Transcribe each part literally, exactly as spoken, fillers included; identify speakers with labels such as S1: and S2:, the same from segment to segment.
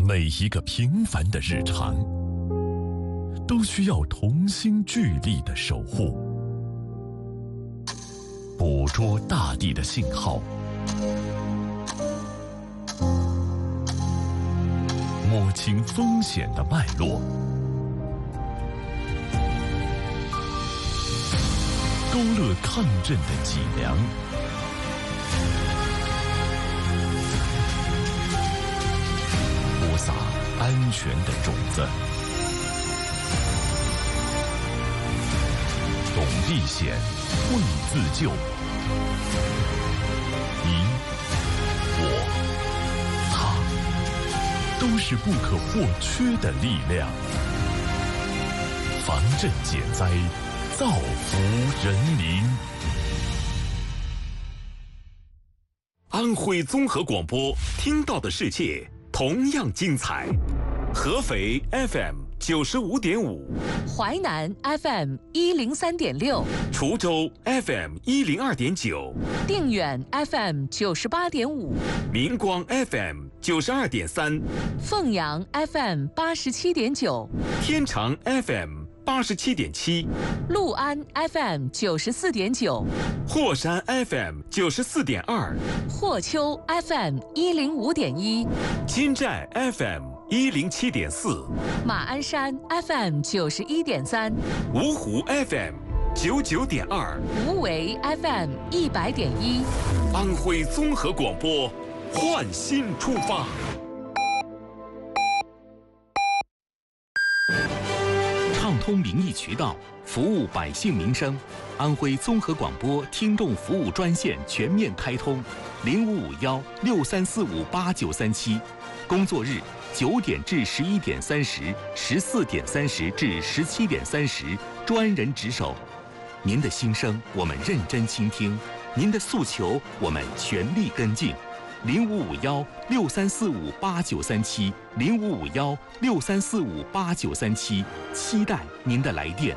S1: 每一个平凡的日常，都需要同心聚力的守护。捕捉大地的信号，摸清风险的脉络，勾勒抗震的脊梁，播撒安全的种子。懂历险，会自救。你、我、他，都是不可或缺的力量。防震减灾，造福人民。
S2: 安徽综合广播，听到的世界同样精彩。合肥 F M 九十五点五，
S3: 淮南 F M 一零三点六，
S2: 滁州 F M 一零二点九，
S3: 定远 F M 九十八点五，
S2: 明光 F M 九十二点三，
S3: 凤阳 F M 八十七点九，
S2: 天长 F M 八十七点七，
S3: 六安 F M 九十四点九，
S2: 霍山 F M 九十四点二，
S3: 霍丘 F M 一零五点一，
S2: 金寨 F M 一零七点四，
S3: 马鞍山 F M 九十一点三，
S2: 芜湖 F M 九九点二，
S3: 无为 F M 一百点一，
S2: 安徽综合广播，焕新出发。
S4: 畅通民意渠道，服务百姓民生。安徽综合广播听众服务专线全面开通，零五五幺六三四五八九三七，工作日九点至十一点三十，十四点三十至十七点三十，专人值守。您的心声我们认真倾听，您的诉求我们全力跟进。零五五幺六三四五八九三七，零五五幺六三四五八九三七，期待您的来电。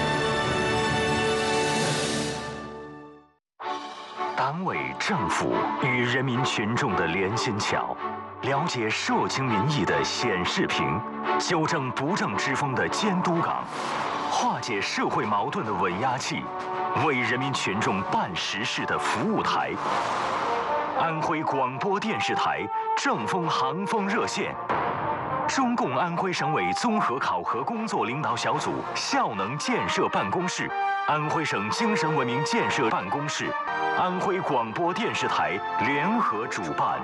S5: 党委政府与人民群众的连心桥，了解社情民意的显示屏，纠正不正之风的监督岗，化解社会矛盾的稳压器，为人民群众办实事的服务台。安徽广播电视台正风航风热线，中共安徽省委综合考核工作领导小组效能建设办公室，安徽省精神文明建设办公室，安徽广播电视台联合主办。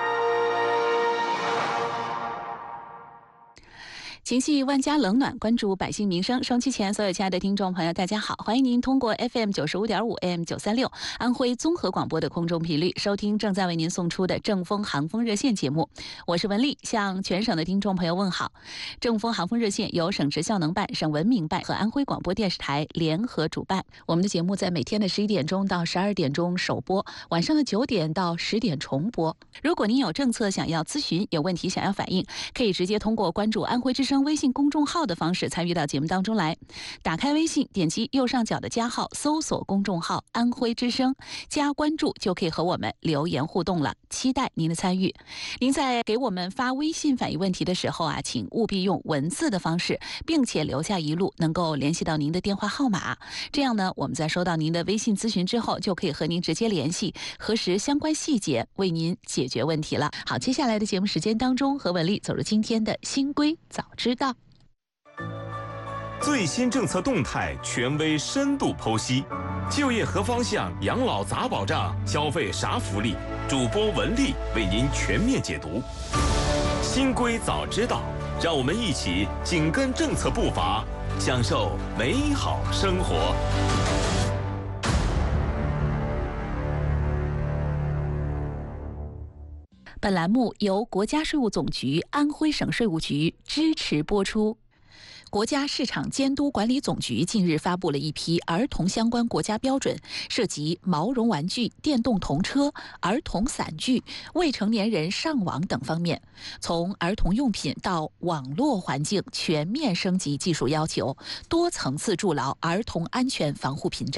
S6: 情绪万家冷暖，关注百姓民生。收音机前所有亲爱的听众朋友，大家好，欢迎您通过 F M 九十五点五 A M 九三六安徽综合广播的空中频率收听正在为您送出的正风航风热线节目。我是文丽，向全省的听众朋友问好。正风航风热线由省直效能办、省文明办和安徽广播电视台联合主办。我们的节目在每天的十一点钟到十二点钟首播，晚上的九点到十点重播。如果您有政策想要咨询，有问题想要反映，可以直接通过关注安徽之声微信公众号的方式参与到节目当中来。打开微信，点击右上角的加号，搜索公众号安徽之声，加关注就可以和我们留言互动了，期待您的参与。您在给我们发微信反映问题的时候啊，请务必用文字的方式，并且留下一路能够联系到您的电话号码，这样呢，我们在收到您的微信咨询之后，就可以和您直接联系，核实相关细节，为您解决问题了。好，接下来的节目时间当中，和文丽走入今天的新规早知道。
S2: 最新政策动态，权威深度剖析，就业何方向，养老咋保障，消费啥福利？主播文丽为您全面解读。新规早知道，让我们一起紧跟政策步伐，享受美好生活。
S6: 本栏目由国家税务总局、安徽省税务局支持播出。国家市场监督管理总局近日发布了一批儿童相关国家标准，涉及毛绒玩具、电动童车、儿童伞具、未成年人上网等方面，从儿童用品到网络环境全面升级技术要求，多层次筑牢儿童安全防护屏障。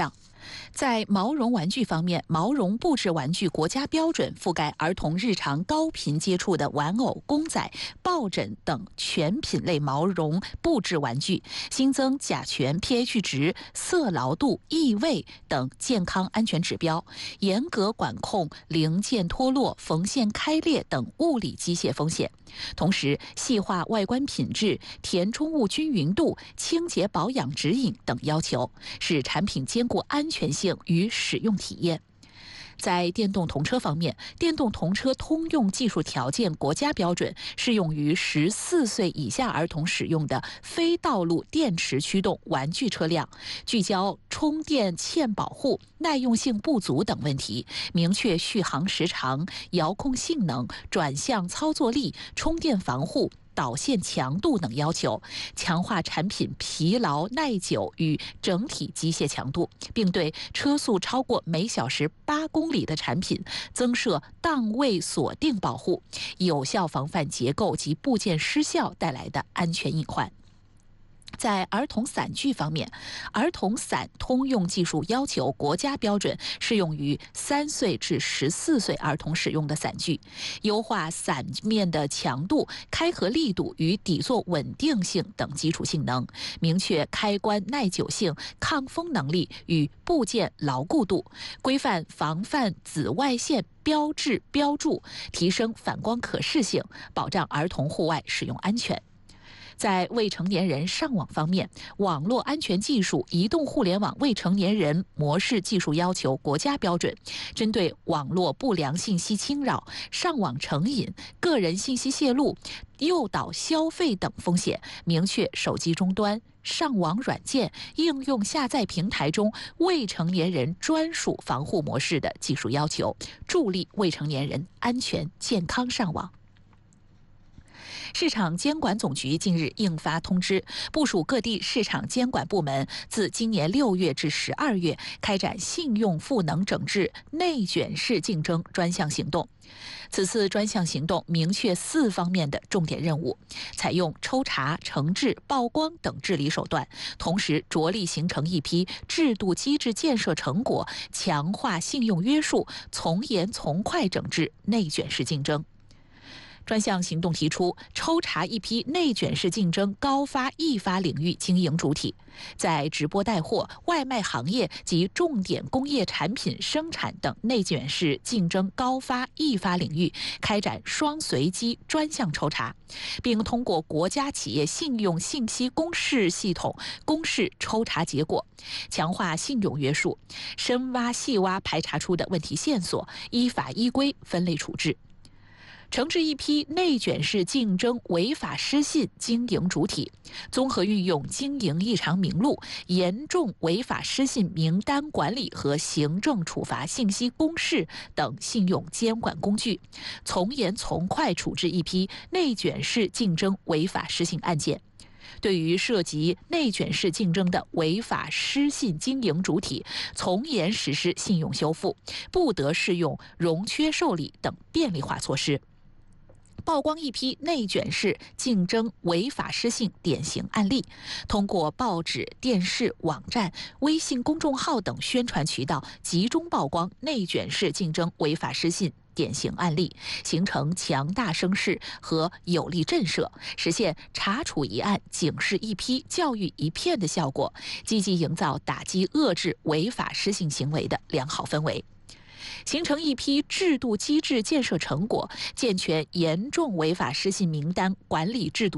S6: 在毛绒玩具方面，毛绒布置玩具国家标准覆盖儿童日常高频接触的玩偶、公仔、抱枕等全品类毛绒布置玩具，新增甲醛、pH 值、色牢度、异味等健康安全指标，严格管控零件脱落、缝线开裂等物理机械风险。同时，细化外观品质、填充物均匀度、清洁保养指引等要求，使产品兼顾安全性与使用体验。在电动童车方面，电动童车通用技术条件国家标准适用于十四岁以下儿童使用的非道路电池驱动玩具车辆，聚焦充电欠保护、耐用性不足等问题，明确续航时长、遥控性能、转向操作力、充电防护、导线强度等要求，强化产品疲劳耐久与整体机械强度，并对车速超过每小时八公里的产品增设档位锁定保护，有效防范结构及部件失效带来的安全隐患。在儿童伞具方面，儿童伞通用技术要求国家标准适用于三岁至十四岁儿童使用的伞具，优化伞面的强度、开合力度与底座稳定性等基础性能，明确开关耐久性、抗风能力与部件牢固度，规范防范紫外线标志标注，提升反光可视性，保障儿童户外使用安全。在未成年人上网方面，网络安全技术移动互联网未成年人模式技术要求国家标准，针对网络不良信息侵扰、上网成瘾、个人信息泄露、诱导消费等风险，明确手机终端、上网软件、应用下载平台中未成年人专属防护模式的技术要求，助力未成年人安全健康上网。市场监管总局近日印发通知，部署各地市场监管部门自今年六月至十二月开展信用赋能整治内卷式竞争专项行动。此次专项行动明确四方面的重点任务，采用抽查、惩治、曝光等治理手段，同时着力形成一批制度机制建设成果，强化信用约束，从严从快整治内卷式竞争。专项行动提出，抽查一批内卷式竞争高发易发领域经营主体，在直播带货、外卖行业及重点工业产品生产等内卷式竞争高发易发领域开展双随机专项抽查，并通过国家企业信用信息公示系统公示抽查结果，强化信用约束，深挖细挖排查出的问题线索，依法依规分类处置。惩治一批内卷式竞争违法失信经营主体，综合运用经营异常名录、严重违法失信名单管理和行政处罚信息公示等信用监管工具，从严从快处置一批内卷式竞争违法失信案件。对于涉及内卷式竞争的违法失信经营主体，从严实施信用修复，不得适用融缺受理等便利化措施。曝光一批内卷式竞争违法失信典型案例，通过报纸、电视、网站、微信公众号等宣传渠道集中曝光内卷式竞争违法失信典型案例，形成强大声势和有力震慑，实现查处一案、警示一批、教育一片的效果，积极营造打击遏制违法失信行为的良好氛围。形成一批制度机制建设成果，健全严重违法失信名单管理制度